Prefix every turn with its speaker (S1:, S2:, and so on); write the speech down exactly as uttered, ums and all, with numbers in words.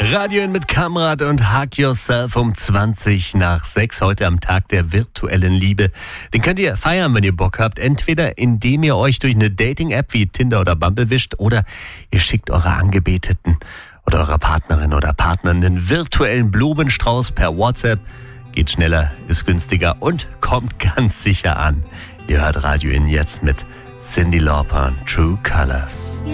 S1: Radio In mit Kamrat und Hug Yourself um zwanzig nach sechs, heute am Tag der virtuellen Liebe. Den könnt ihr feiern, wenn ihr Bock habt, entweder indem ihr euch durch eine Dating-App wie Tinder oder Bumble wischt oder ihr schickt eurer Angebeteten oder eurer Partnerin oder Partner einen virtuellen Blumenstrauß per WhatsApp. Geht schneller, ist günstiger und kommt ganz sicher an. Ihr hört Radio In jetzt mit Cyndi Lauper und True Colors.